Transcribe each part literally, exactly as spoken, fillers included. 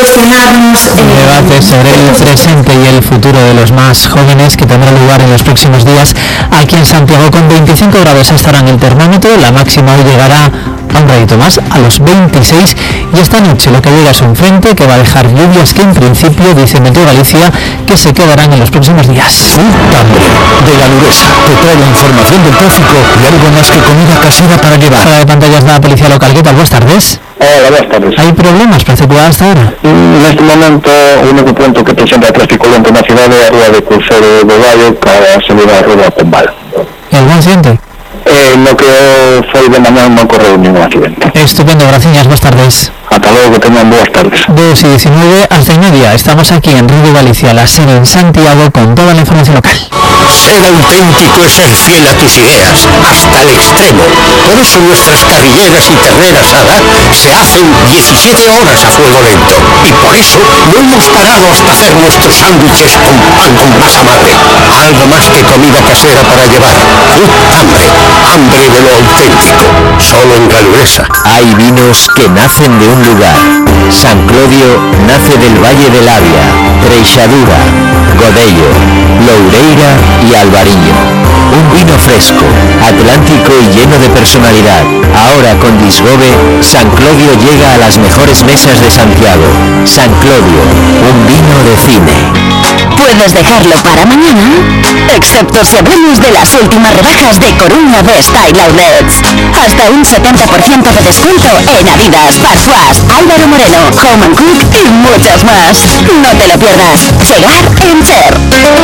cuestionarnos... Un eh, debate sobre el presente y el futuro de los más jóvenes que tendrá lugar en los próximos días aquí en Santiago. Con veinticinco grados estará en el termómetro, la máxima hoy llegará a un gradito más, a los veintiséis, y esta noche lo que llega es un frente que va a dejar lluvias que en principio, dice Meteo Galicia, que se quedarán en los próximos días. Tambre, de la Luresa, te trae la información del tráfico y algo más que comida casera para llevar. Sala de pantallas de la Policía Local, ¿qué tal? Buenas tardes. Hola, buenas tardes. ¿Hay problemas para circular hasta ahora? En este momento, o único punto que presenta tráfico lento na cidade é a rúa de Crucero do Gallo cara a salida da rúa Pombal. ¿Y algún accidente? Eh, no que foi de mañá non ocorreu ningún accidente. Estupendo, gracias, buenas tardes. Ata logo, que tengan boas tardes. dos y diecinueve hasta y media. Estamos aquí en Radio Galicia, la sede en Santiago, con toda la información local. Ser auténtico es ser fiel a tus ideas, hasta el extremo. Por eso nuestras carrilleras y ternera asada se hacen diecisiete horas a fuego lento. Y por eso no hemos parado hasta hacer nuestros sándwiches con pan con masa madre. Algo más que comida casera para llevar. Food Tambre, hambre de lo auténtico. Solo en Galuresa. Hay vinos que nacen de un lugar. San Clodio nace del Valle del Avia, Treixadura, Godello, Loureira y Albariño. Un vino fresco, atlántico y lleno de personalidad. Ahora con Disgobe, San Clodio llega a las mejores mesas de Santiago. San Clodio, un vino de cine. Puedes dejarlo para mañana, excepto si hablamos de las últimas rebajas de Coruña de Style Outlets. Hasta un setenta por ciento de descuento en Adidas, Parfois, Álvaro Moreno, Home and Cook y muchos más. No te lo pierdas. Chegar en Cher.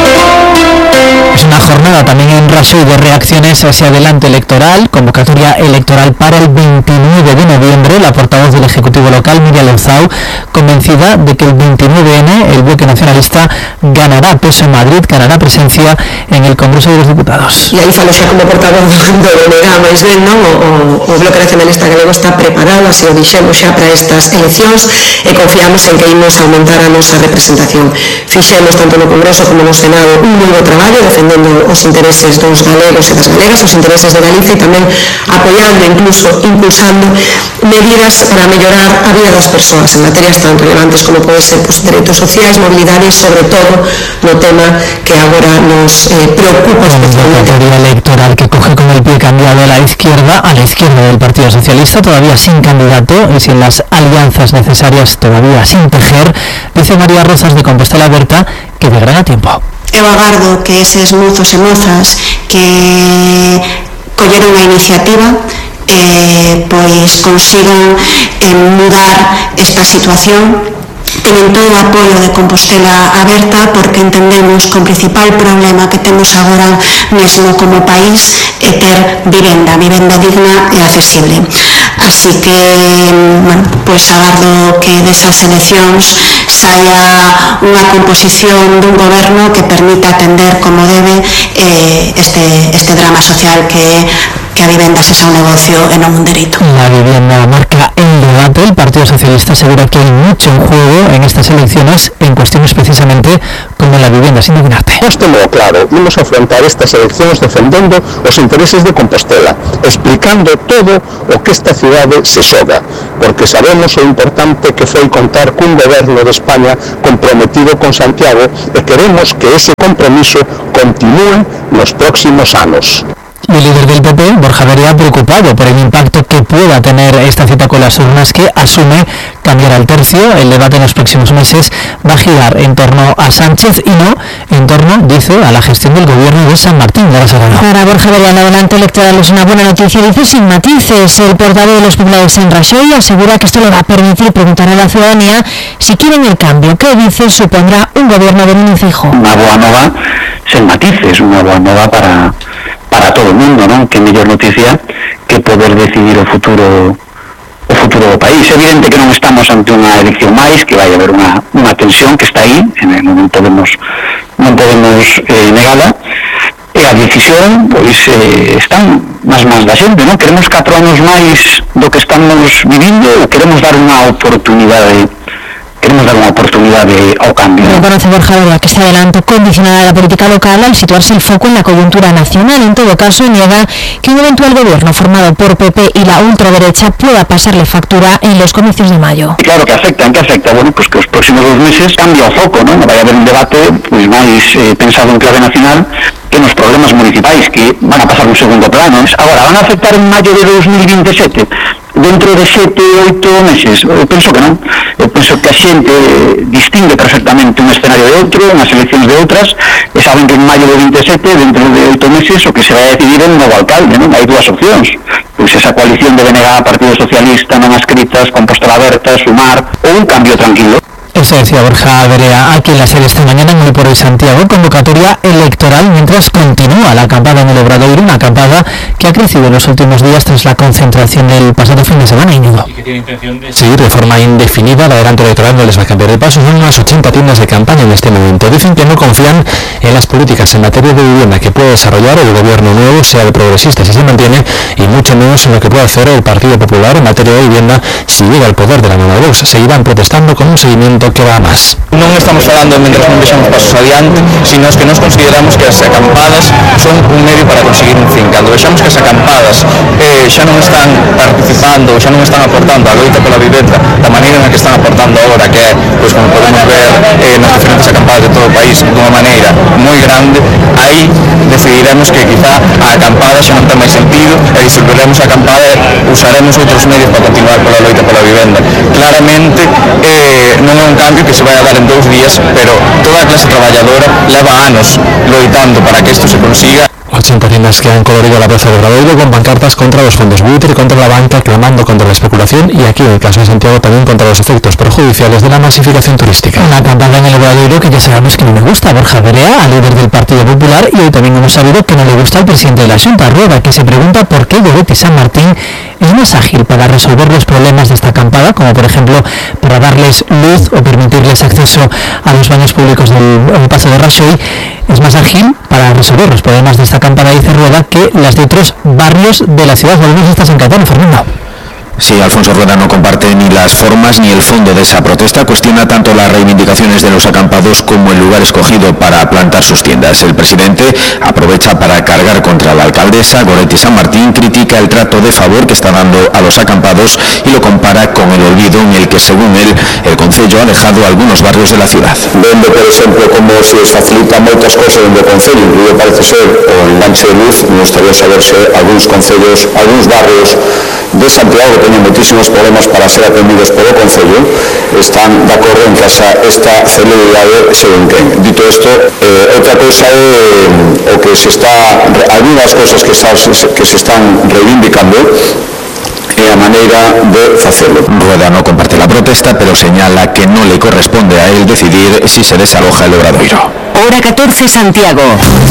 Es una jornada también en Rajoy de reacciones hacia adelante electoral, convocatoria electoral para el veintinueve de noviembre. La portavoz del Ejecutivo local, Miriam Louzao, convencida de que el veintinueve ene el bloque nacionalista ganará peso en Madrid, ganará presencia en el Congreso de los Diputados. E aí falo xa como portavoz do B N G, máis ben, non? O, o, o Bloque Nacionalista Galego está preparado, así o dixemos xa para estas eleccións, e confiamos en que imos aumentar a nosa representación. Fixemos tanto no Congreso como no Senado un moi bo traballo defendendo os intereses dos galegos e das galegas, os intereses de Galicia, e tamén apoiando, incluso impulsando medidas para mellorar a vida das persoas en materias tan relevantes como pode ser pues, dereitos sociais, mobilidade e sobre todo no tema que agora nos eh, preocupa especialmente. Convocatoria electoral que coge con el pie cambiado a la izquierda, a la izquierda del Partido Socialista, todavía sin candidato y sin las alianzas necesarias todavía sin tejer, dice María Rozas de Compostela Berta, que llegarán a tiempo. Eu agardo que eses mozos e mozas que colleron a iniciativa eh, pois consigan eh, mudar esta situación. Tienen todo o apoio de Compostela Aberta porque entendemos que o principal problema que temos agora mesmo como país é ter vivenda, vivenda digna e accesible. Así que, bueno, pois agardo que desas eleccións saia unha composición dun goberno que permita atender como debe eh, este, este drama social que é que a vivenda sexa un negocio e non un dereito. La vivienda marca el debate. El Partido Socialista asegura que hay mucho en juego en estas elecciones en cuestiones precisamente como la vivienda. Sin indignarte. Póstelo claro, imos afrontar estas eleccións defendendo os intereses de Compostela, explicando todo o que esta cidade se xoga, porque sabemos o importante que foi contar cun goberno de España comprometido con Santiago e queremos que ese compromiso continúe nos próximos anos. Y el líder del P P, Borja Verea, preocupado por el impacto que pueda tener esta cita con las urnas, que asume cambiar al tercio. El debate en los próximos meses va a girar en torno a Sánchez y no en torno, dice, a la gestión del gobierno de San Martín de la Serrana. Para Borja Verea, el adelante electoral es una buena noticia, dice sin matices. El portavoz de los populares en Rajoy asegura que esto le va a permitir preguntar a la ciudadanía si quieren el cambio, que dice supondrá un gobierno de Núñez Feijóo. Unha boa nova sen matices, unha boa nova para para todo o mundo, non? Que mellor noticia que poder decidir o futuro o futuro do país. É evidente que non estamos ante unha elección máis, que vai haber unha, unha tensión que está aí, non podemos non podemos eh, negala, e a decisión pois eh, están nas mans da xente, non? Queremos catro anos máis do que estamos vivindo ou queremos dar unha oportunidade queremos dar unha oportunidade ao cambio. Reconoce Borja Verea que este adelanto condicionará la política local al situarse el foco en la coyuntura nacional. En todo caso, niega que un eventual gobierno formado por P P y la ultraderecha pueda pasarle factura en los comicios de mayo. Claro que afecta, que afecta, bueno, pues que os próximos dos meses cambia o foco, non? Vai haber un debate pois máis eh, pensado en clave nacional que nos problemas municipais que van a pasar un segundo plano. Agora, van a afectar en maio de dos mil veintisiete? Dentro de sete, oito meses? Eu penso que non. Eu penso que a xente distingue perfectamente un escenario de outro, unhas eleccións de outras, e saben que en maio de veintisiete, dentro de oito meses, o que se vai a decidir é un novo alcalde, non? Hai dúas opcións. Pois esa coalición de B N G, Partido Socialista, non adscritas, Compostela Aberta, Sumar, ou un cambio tranquilo. Eso decía Borja Berea aquí en la sede esta mañana en Hoy por Hoy Santiago, convocatoria electoral mientras continúa la acampada en el Obradoiro, una acampada que ha crecido en los últimos días tras la concentración del pasado fin de semana. Íñigo. Y que tiene intención de seguir de forma indefinida. La adelanto electoral no les va a cambiar el paso. Son unas ochenta tiendas de campaña en este momento. Dicen que no confían en las políticas en materia de vivienda que puede desarrollar el gobierno nuevo, sea de progresistas si se mantiene, y mucho menos en lo que puede hacer el Partido Popular en materia de vivienda si llega al poder de la mano de Vox. Seguirán protestando con un seguimiento que va a más. Non estamos falando mentre non vexamos pasos adiante, sino que nos consideramos que as acampadas son un medio para conseguir un fin. Cando vexamos que as acampadas eh, xa non están participando, xa non están aportando a loita pola vivenda da maneira na que están aportando agora, que é, pois, como podemos ver eh, nas diferentes acampadas de todo o país, dunha maneira moi grande, aí decidiremos que quizá a acampada xa non ten máis sentido e disolveremos a acampada e usaremos outros medios para continuar pola loita pola vivenda. Claramente eh, non é un cambio que se vai a dar en dous días, pero toda a clase traballadora leva anos loitando para que isto se consiga. ochenta tiendas que han colorido la plaza de Obradoiro con pancartas contra los fondos buitre, contra la banca, clamando contra la especulación y aquí en el caso de Santiago también contra los efectos perjudiciales de la masificación turística. Una acampada en el Obradoiro que ya sabemos que no le gusta a Borja Berea, al líder del Partido Popular, y hoy también hemos sabido que no le gusta al presidente de la Xunta, Rueda, que se pregunta por qué Goretti San Martín es más ágil para resolver los problemas de esta acampada, como por ejemplo para darles luz o permitirles acceso a los baños públicos del Pazo de Raxoi, es más ágil para resolver los problemas de esta acampada, dice Rueda, que las de otros barrios de la ciudad. Volvemos a esta en Catano, Fernando. Sí, Alfonso Rueda no comparte ni las formas ni el fondo de esa protesta, cuestiona tanto las reivindicaciones de los acampados como el lugar escogido para plantar sus tiendas. El presidente aprovecha para cargar contra la alcaldesa. Goretti San Martín critica el trato de favor que está dando a los acampados y lo compara con el olvido en el que, según él, el concello ha dejado algunos barrios de la ciudad. Vendo, por exemplo, como se les facilitan moitas cosas dentro do concello, incluído parece ser o enganche de luz. Me gustaría saber se algúns concellos, algúns barrios de Santiago que teñen moitísimos problemas para ser atendidos polo Concello están de acordo en que esa, esta celeridade se enquen. Dito isto, eh, outra cousa é eh, o que se está, algunas cousas que, está, que se están reivindicando e a maneira de facelo. Rueda no comparte la protesta, pero señala que no le corresponde a él decidir si se desaloja el Obradoiro. Hora catorce, Santiago.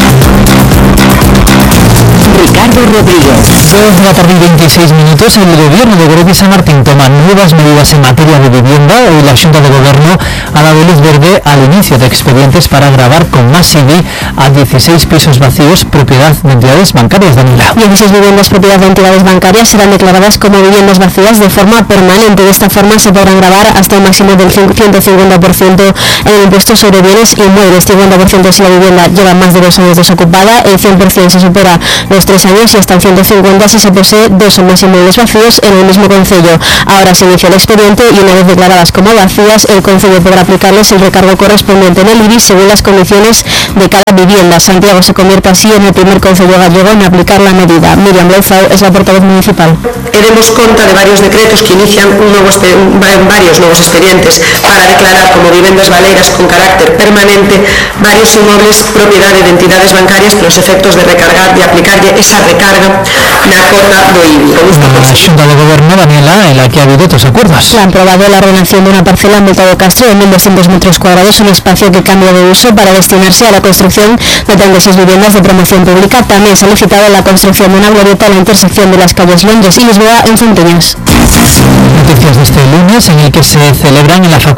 Ricardo Rodríguez. dos de la tarde y veintiséis minutos, el gobierno de Goretti San Martín toma nuevas medidas en materia de vivienda. Hoy la Xunta de Gobierno ha dado luz verde al inicio de expedientes para gravar con más I B I a dieciséis pisos vacíos propiedad de entidades bancarias. Daniela. dieciséis viviendas propiedad de entidades bancarias serán declaradas como viviendas vacías de forma permanente. De esta forma se podrán gravar hasta un máximo del ciento cincuenta por ciento en el impuesto sobre bienes inmuebles, cincuenta por ciento si la vivienda lleva más de dos años desocupada, el cien por ciento si supera los tres años y hasta el ciento cincuenta si se posee dos o más inmuebles vacíos en el mismo concello. Ahora se inicia el expediente y una vez declaradas como vacías, el concello podrá aplicarles el recargo correspondiente en el I B I según las condiciones de cada vivienda. Santiago se convierte así en el primer concello gallego en aplicar la medida. Miriam Leuzao es la portavoz municipal. Demos cuenta de varios decretos que inician un nuevo varios nuevos expedientes para declarar como viviendas baleiras con carácter permanente varios inmuebles propiedad de entidades bancarias para los efectos de recargar, de aplicar esa recarga na cota do I B I. La Xunta de Gobierno, Daniela, en la que ha habido otros acuerdos. Se ha aprobado la ordenación de una parcela en Volta do Castro de mil doscientos metros cuadrados, un espacio que cambia de uso para destinarse a la construcción de treinta y seis viviendas de promoción pública. También se ha licitado la construcción de una glorieta a la intersección de las calles Londres y Lisboa en Fonteñas. Noticias de este lunes en el que se celebran en la Facultad de Política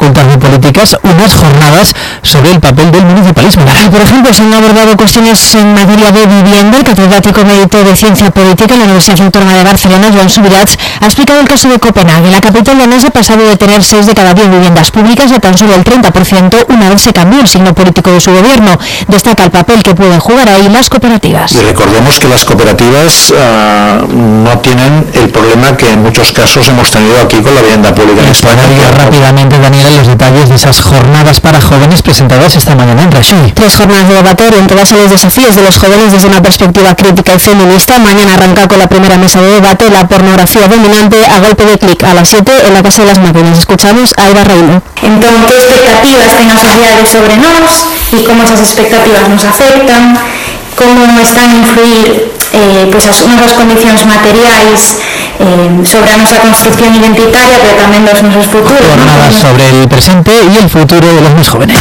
políticas unas jornadas sobre el papel del municipalismo. Por ejemplo, se han abordado cuestiones en materia de vivienda. El catedrático emérito de Ciencia Política en la Universidad Autónoma de Barcelona, Joan Subirats, ha explicado el caso de Copenhague. La capital danesa ha pasado de tener seis de cada diez viviendas públicas a tan solo el treinta por ciento una vez se cambió el signo político de su gobierno. Destaca el papel que pueden jugar ahí las cooperativas. Y recordemos que las cooperativas uh, no tienen el problema que en muchos casos hemos tenido aquí con la vivienda pública en España. Rápidamente, Daniela, los detalles de esas jornadas para jóvenes presentadas esta mañana en Rajoy. Tres jornadas de debate orientadas a los desafíos de los jóvenes desde una perspectiva crítica y feminista. Mañana arranca con la primera mesa de debate, la pornografía dominante a golpe de clic, a las siete en la Casa de las Máquinas. Escuchamos a Eva Reino. Entonces, ¿qué expectativas tienen las sociedades sobre nos y cómo esas expectativas nos afectan? Cómo están a influir eh, pues as nosas condicións materiais eh, sobre a nosa construcción identitaria, pero tamén dos nosos futuros. Jornadas ¿no? sobre el presente y el futuro de los más jóvenes.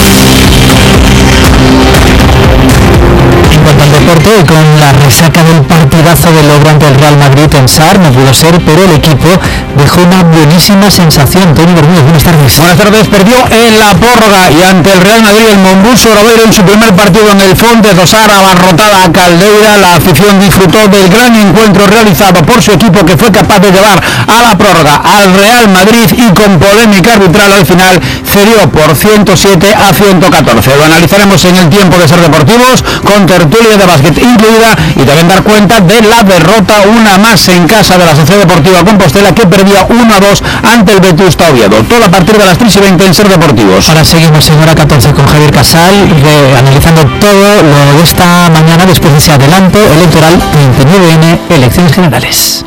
En cuanto al deporte, con la resaca del partidazo del Logro ante el Real Madrid en Sar, no pudo ser, pero el equipo dejó una buenísima sensación. Tony Bermúdez, buenas tardes. Buenas tardes. Perdió en la prórroga y ante el Real Madrid el Mombuso Obradoiro en su primer partido en el Fontes do Sar, abarrotada a Caldeira. La afición disfrutó del gran encuentro realizado por su equipo, que fue capaz de llevar a la prórroga al Real Madrid y con polémica arbitral al final cedió por ciento siete a ciento catorce. Lo analizaremos en el tiempo de Ser Deportivos con tertulia de básquet incluida y también dar cuenta de la derrota, una más en casa de la Sociedad Deportiva Compostela, que perdía uno a dos ante el Vetusta Oviedo. Todo a partir de las tres y veinte en Ser Deportivos. Ahora seguimos en hora catorce con Javier Casal, eh, analizando todo lo de esta mañana después de ese adelanto electoral veintinueve ene, elecciones generales.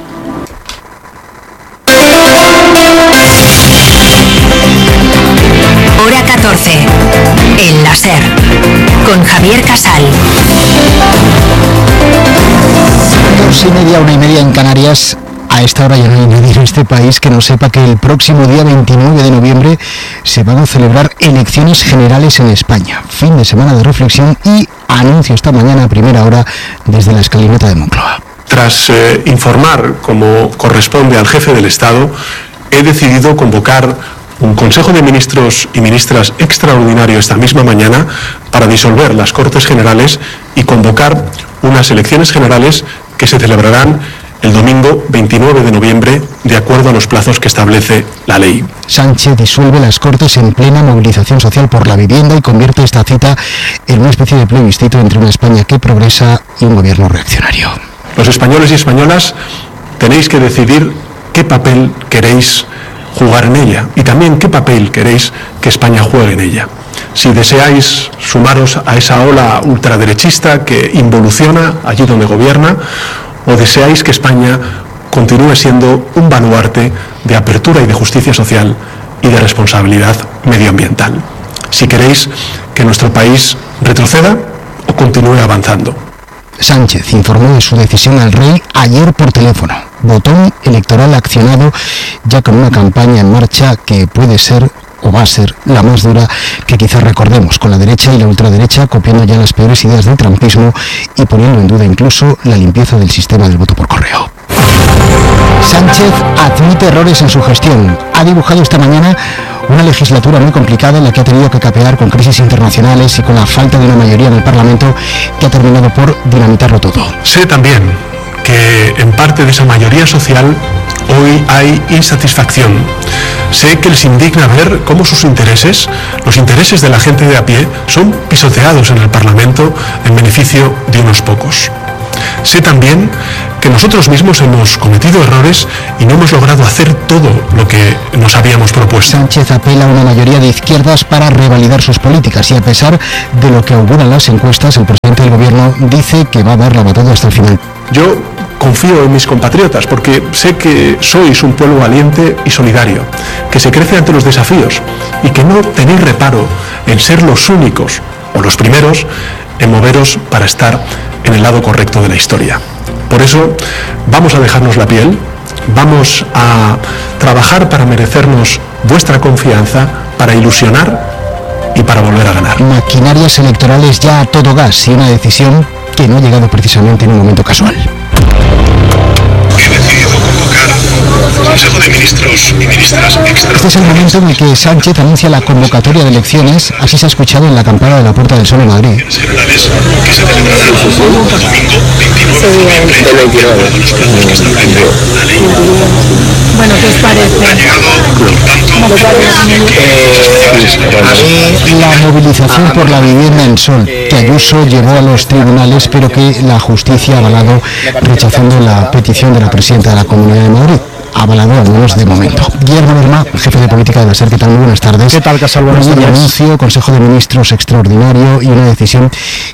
Hora catorce, en la Ser, con Javier Casal. Dos y media, una y media en Canarias. A esta hora ya no hay nadie en este país que no sepa que el próximo día veintinueve de noviembre se van a celebrar elecciones generales en España. Fin de semana de reflexión y anuncio esta mañana a primera hora desde la escalinata de Moncloa. Tras eh, informar, como corresponde al jefe del Estado, he decidido convocar un Consejo de Ministros y Ministras extraordinario esta misma mañana para disolver las Cortes Generales y convocar unas elecciones generales que se celebrarán el domingo veintinueve de noviembre, de acuerdo a los plazos que establece la ley. Sánchez disuelve las Cortes en plena movilización social por la vivienda y convierte esta cita en una especie de plebiscito entre una España que progresa y un gobierno reaccionario. Los españoles y españolas tenéis que decidir qué papel queréis jugar en ella y también qué papel queréis que España juegue en ella. Si deseáis sumaros a esa ola ultraderechista que involuciona allí donde gobierna, o deseáis que España continúe siendo un baluarte de apertura y de justicia social y de responsabilidad medioambiental. Si queréis que nuestro país retroceda o continúe avanzando. Sánchez informó de su decisión al rey ayer por teléfono. Botón electoral accionado, ya con una campaña en marcha que puede ser o va a ser la más dura que quizás recordemos, con la derecha y la ultraderecha copiando ya las peores ideas del trumpismo y poniendo en duda incluso la limpieza del sistema del voto por correo. Sánchez admite errores en su gestión. Ha dibujado esta mañana una legislatura muy complicada en la que ha tenido que capear con crisis internacionales y con la falta de una mayoría en el Parlamento que ha terminado por dinamitarlo todo. Sé también que en parte de esa mayoría social hoy hay insatisfacción. Sé que les indigna ver cómo sus intereses, los intereses de la gente de a pie, son pisoteados en el Parlamento en beneficio de unos pocos. Sé también que nosotros mismos hemos cometido errores y no hemos logrado hacer todo lo que nos habíamos propuesto. Sánchez apela a una mayoría de izquierdas para revalidar sus políticas y a pesar de lo que auguran las encuestas, el presidente del gobierno dice que va a dar la batalla hasta el final. Yo confío en mis compatriotas porque sé que sois un pueblo valiente y solidario, que se crece ante los desafíos y que no tenéis reparo en ser los únicos o los primeros en moveros para estar en el lado correcto de la historia. Por eso vamos a dejarnos la piel, vamos a trabajar para merecernos vuestra confianza, para ilusionar y para volver a ganar. Maquinarias electorales ya a todo gas y una decisión que no ha llegado precisamente en un momento casual. He decidido convocar Consejo de Ministros y Ministras Extra. Este es el momento en el que Sánchez anuncia la convocatoria de elecciones, así se ha escuchado en la campana de la Puerta del Sol en Madrid. Generales que se celebrarán el domingo veintinueve de noviembre. El veintinueve. Bueno, ¿qué os parece? Ha llegado, por tanto, La movilización por la vivienda en Sol, que Ayuso llevó a los tribunales, pero que la justicia ha avalado rechazando la petición de la presidenta de la Comunidad de Madrid. Avalado al menos de momento. Guillermo Lerma, jefe de política de la SER, ¿qué tal? Muy buenas tardes. ¿Qué tal, Casal? Buenas tardes. Un anuncio, Consejo de Ministros extraordinario y una decisión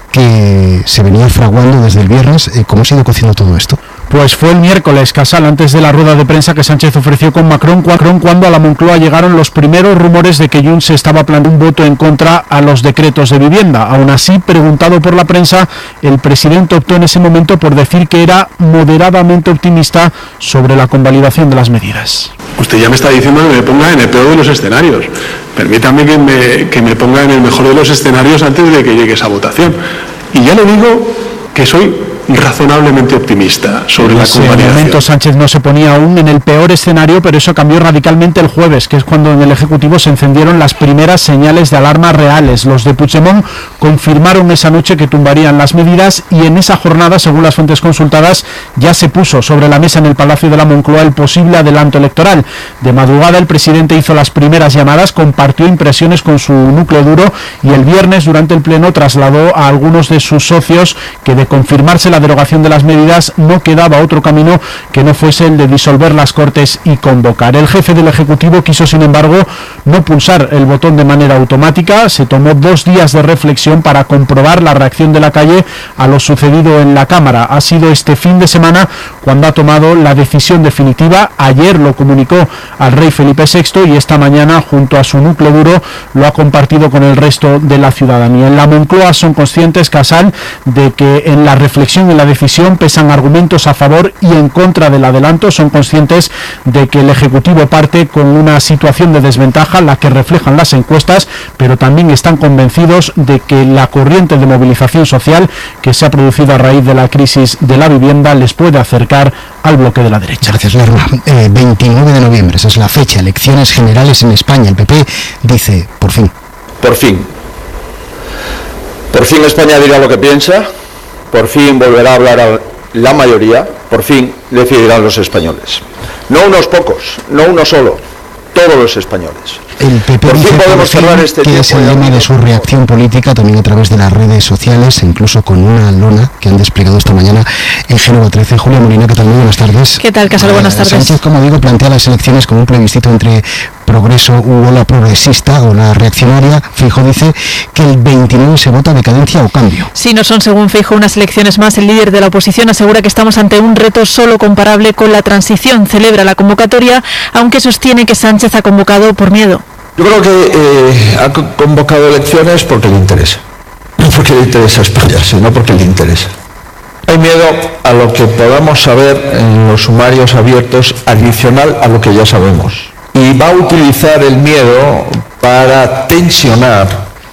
que se venía fraguando desde el viernes. ¿Cómo se ha ido cociendo todo esto? Pues fue el miércoles, Casal, antes de la rueda de prensa que Sánchez ofreció con Macron, cuando a la Moncloa llegaron los primeros rumores de que Junts estaba planteando un voto en contra a los decretos de vivienda. Aún así, preguntado por la prensa, el presidente optó en ese momento por decir que era moderadamente optimista sobre la convalidación de las medidas. Usted ya me está diciendo que me ponga en el peor de los escenarios. Permítame que me, que me ponga en el mejor de los escenarios antes de que llegue esa votación. Y ya le digo que soy razonablemente optimista sobre la convalidación. En ese momento Sánchez no se ponía aún en el peor escenario, pero eso cambió radicalmente el jueves, que es cuando en el Ejecutivo se encendieron las primeras señales de alarma reales. Los de Puigdemont confirmaron esa noche que tumbarían las medidas y en esa jornada, según las fuentes consultadas, ya se puso sobre la mesa en el Palacio de la Moncloa el posible adelanto electoral. De madrugada el presidente hizo las primeras llamadas, compartió impresiones con su núcleo duro y el viernes durante el pleno trasladó a algunos de sus socios que de confirmarse la derogación de las medidas no quedaba otro camino que no fuese el de disolver las Cortes y convocar. El jefe del Ejecutivo quiso, sin embargo, no pulsar el botón de manera automática. Se tomó dos días de reflexión para comprobar la reacción de la calle a lo sucedido en la Cámara. Ha sido este fin de semana cuando ha tomado la decisión definitiva. Ayer lo comunicó al rey Felipe sexto y esta mañana, junto a su núcleo duro, lo ha compartido con el resto de la ciudadanía. En la Moncloa son conscientes, Casal, de que en la reflexión en la decisión pesan argumentos a favor y en contra del adelanto. Son conscientes de que el Ejecutivo parte con una situación de desventaja, la que reflejan las encuestas, pero también están convencidos de que la corriente de movilización social que se ha producido a raíz de la crisis de la vivienda les puede acercar al bloque de la derecha. Gracias, Lerma. Eh, veintinueve de noviembre, esa es la fecha, elecciones generales en España. El P P dice, por fin. Por fin. Por fin España dirá lo que piensa. Por fin volverá a hablar a la mayoría, por fin decidirán los españoles. No unos pocos, no uno solo, todos los españoles. El P P por dice fin podemos por fin cerrar este que tiempo es el lema de su reacción política, también a través de las redes sociales, incluso con una lona que han desplegado esta mañana en Génova trece. Julia Molina, ¿qué tal? Muy buenas tardes. ¿Qué tal, Casal? Buenas tardes. Sánchez, como digo, plantea las elecciones como un plebiscito entre Progreso u ola progresista o la reaccionaria. Feijóo dice que el veintinueve se vota decadencia o cambio. Si no son, según Feijóo, unas elecciones más, el líder de la oposición asegura que estamos ante un reto solo comparable con la transición. Celebra la convocatoria, aunque sostiene que Sánchez ha convocado por miedo. Yo creo que eh, ha convocado elecciones porque le interesa. No porque le interesa a España, sino porque le interesa. Hay miedo a lo que podamos saber en los sumarios abiertos adicional a lo que ya sabemos. Y va a utilizar el miedo para tensionar,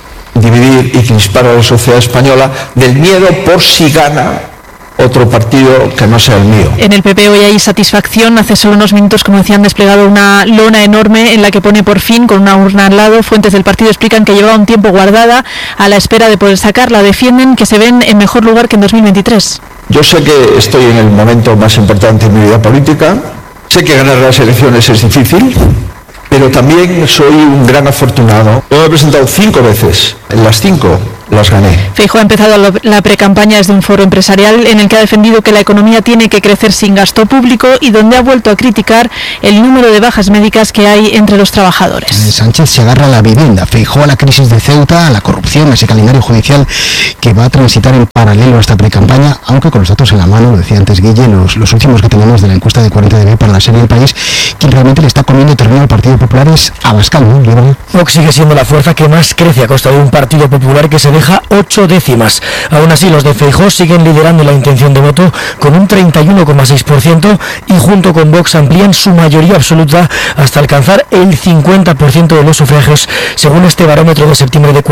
dividir y crispar a la sociedad española del miedo por si gana otro partido que no sea el mío. En el P P hoy hay satisfacción. Hace solo unos minutos, como decían, desplegado una lona enorme en la que pone por fin, con una urna al lado. Fuentes del partido explican que llevaba un tiempo guardada a la espera de poder sacarla. Defienden que se ven en mejor lugar que en dos mil veintitrés. Yo sé que estoy en el momento más importante en mi vida política. Sé que ganar las elecciones es difícil, pero también soy un gran afortunado. Yo me he presentado cinco veces, en las cinco las gané. Feijóo ha empezado la precampaña desde un foro empresarial en el que ha defendido que la economía tiene que crecer sin gasto público y donde ha vuelto a criticar el número de bajas médicas que hay entre los trabajadores. Sánchez se agarra a la vivienda, Feijóo a la crisis de Ceuta, a la corrupción, a ese calendario judicial que va a transitar en paralelo a esta precampaña, aunque con los datos en la mano, lo decía antes Guille, los, los últimos que tenemos de la encuesta de cuarenta de B para la serie del país, quien realmente le está comiendo terreno al Partido Popular es Abascal, ¿no? Vox sigue siendo la fuerza que más crece a costa de un Partido Popular que se deja ocho décimas. Aún así, los de Feijóo siguen liderando la intención de voto con un treinta y uno coma seis por ciento y junto con Vox amplían su mayoría absoluta hasta alcanzar el cincuenta por ciento de los sufragios, según este barómetro de septiembre de cuarenta de B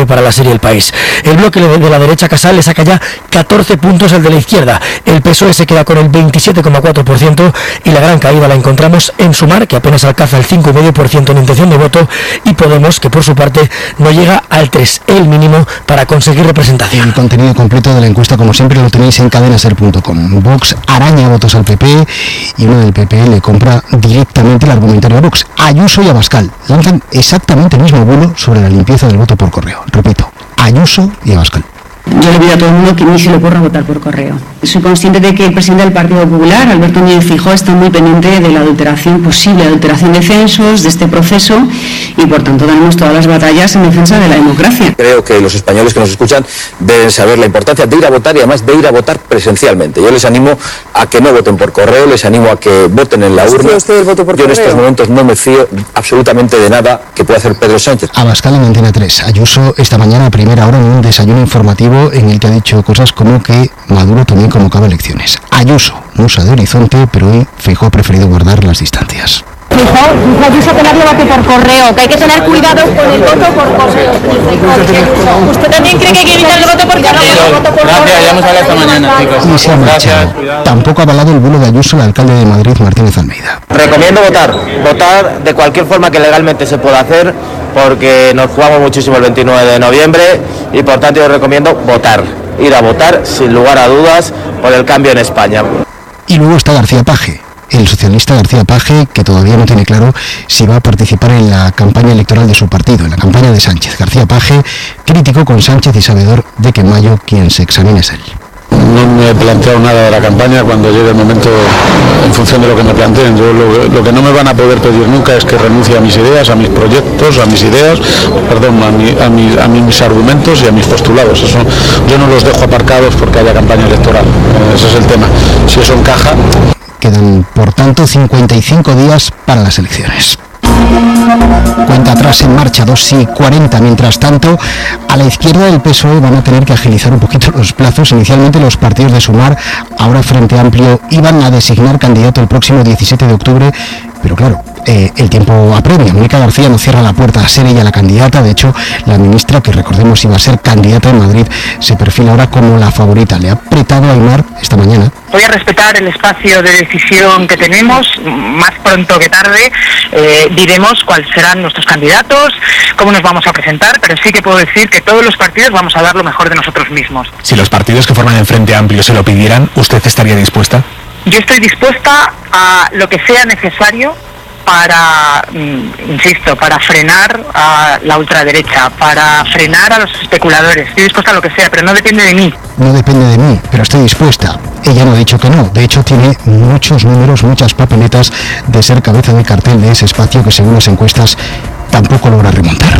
clave para la serie El País. El bloque de la derecha Casal le saca ya catorce puntos al de la izquierda. El P S O E se queda con el veintisiete coma cuatro por ciento y la gran caída la encontramos en Sumar, que apenas alcanza el cinco coma cinco por ciento en intención de voto, y Podemos, que por su parte no llega al tres, el mínimo para conseguir representación. El contenido completo de la encuesta, como siempre, lo tenéis en cadenaser punto com. Vox araña votos al P P y uno del P P le compra directamente el argumentario a Vox. Ayuso y Abascal lanzan exactamente el mismo bulo sobre la limpieza del voto por correo. Repito, Ayuso y Abascal. Yo le pido a todo el mundo que ni se le ocurra votar por correo. Soy consciente de que el presidente del Partido Popular, Alberto Núñez Feijóo, está muy pendiente de la adulteración, posible adulteración de censos, de este proceso, y por tanto daremos todas las batallas en defensa de la democracia. Creo que los españoles que nos escuchan deben saber la importancia de ir a votar y además de ir a votar presencialmente. Yo les animo a que no voten por correo, les animo a que voten en la urna. Yo en estos momentos no me fío absolutamente de nada que pueda hacer Pedro Sánchez. Abascal en Antena tres. Ayuso esta mañana a primera hora en un desayuno informativo en el que ha dicho cosas como que Maduro también convocaba elecciones. Ayuso, musa de horizonte, pero hoy Feijóo ha preferido guardar las distancias. Feijóo, Ayuso que nadie debate por correo, que hay que tener cuidado con el voto por correo. ¿Usted también cree que hay que evitar el voto por correo? Gracias, ya hemos hablado esta mañana, chicos. Y se ha marchado. Tampoco ha avalado el bulo de Ayuso el alcalde de Madrid, Martínez Almeida. Recomiendo votar, votar de cualquier forma que legalmente se pueda hacer, porque nos jugamos muchísimo el veintinueve de noviembre y por tanto yo recomiendo votar, ir a votar sin lugar a dudas por el cambio en España. Y luego está García Paje, el socialista García Paje, que todavía no tiene claro si va a participar en la campaña electoral de su partido, en la campaña de Sánchez. García Paje, crítico con Sánchez y sabedor de que en mayo quien se examine es él. No me he planteado nada de la campaña cuando llegue el momento en función de lo que me planteen. Yo lo, lo que no me van a poder pedir nunca es que renuncie a mis ideas, a mis proyectos, a mis ideas, perdón, a, mi, a, mis, a mis argumentos y a mis postulados. Eso yo no los dejo aparcados porque haya campaña electoral. Ese es el tema. Si eso encaja. Quedan, por tanto, cincuenta y cinco días para las elecciones. Cuenta atrás en marcha, dos y cuarenta. Mientras tanto, a la izquierda del P S O E van a tener que agilizar un poquito los plazos. Inicialmente los partidos de Sumar, ahora Frente Amplio, iban a designar candidato el próximo diecisiete de octubre, pero claro, eh, el tiempo apremia. Mónica García no cierra la puerta a ser ella la candidata. De hecho, la ministra, que recordemos iba a ser candidata en Madrid, se perfila ahora como la favorita. Le ha apretado a Aymar esta mañana. Voy a respetar el espacio de decisión que tenemos. Más pronto que tarde eh, diremos cuáles serán nuestros candidatos, cómo nos vamos a presentar, pero sí que puedo decir que todos los partidos vamos a dar lo mejor de nosotros mismos. Si los partidos que forman el Frente Amplio se lo pidieran, ¿usted estaría dispuesta? Yo estoy dispuesta a lo que sea necesario para, insisto, para frenar a la ultraderecha, para frenar a los especuladores. Estoy dispuesta a lo que sea, pero no depende de mí. No depende de mí, pero estoy dispuesta. Ella no ha dicho que no. De hecho, tiene muchos números, muchas papeletas de ser cabeza de cartel de ese espacio que, según las encuestas, tampoco logra remontar.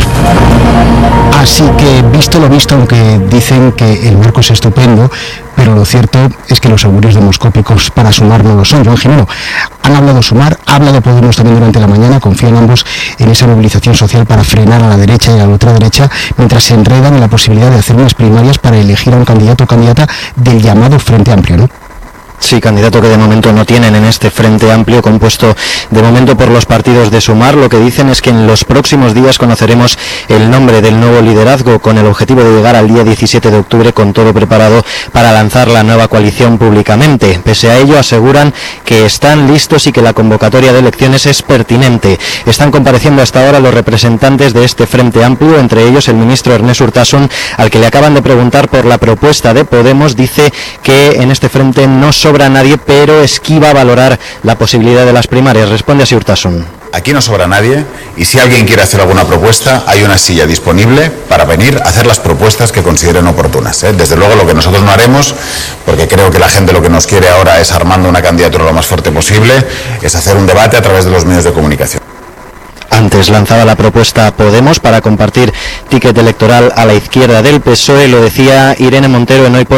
Así que, visto lo visto, aunque dicen que el marco es estupendo, pero lo cierto es que los augurios demoscópicos para Sumar no lo son. Joan Gimeno, han hablado Sumar, ha hablado Podemos también durante la mañana, confían ambos en esa movilización social para frenar a la derecha y a la ultraderecha, mientras se enredan en la posibilidad de hacer unas primarias para elegir a un candidato o candidata del llamado Frente Amplio, ¿no? Sí, candidato que de momento no tienen en este Frente Amplio, compuesto de momento por los partidos de Sumar. Lo que dicen es que en los próximos días conoceremos el nombre del nuevo liderazgo, con el objetivo de llegar al día diecisiete de octubre con todo preparado para lanzar la nueva coalición públicamente. Pese a ello, aseguran que están listos y que la convocatoria de elecciones es pertinente. Están compareciendo hasta ahora los representantes de este Frente Amplio, entre ellos el ministro Ernest Urtasun, al que le acaban de preguntar por la propuesta de Podemos. Dice que en este frente no sobra nadie, pero esquiva valorar la posibilidad de las primarias. Responde así Urtasun. Aquí no sobra nadie y si alguien quiere hacer alguna propuesta, hay una silla disponible para venir a hacer las propuestas que consideren oportunas, ¿eh? Desde luego lo que nosotros no haremos, porque creo que la gente lo que nos quiere ahora es, armando una candidatura lo más fuerte posible, es hacer un debate a través de los medios de comunicación. Antes lanzaba la propuesta Podemos para compartir ticket electoral a la izquierda del P S O E, lo decía Irene Montero en Hoy por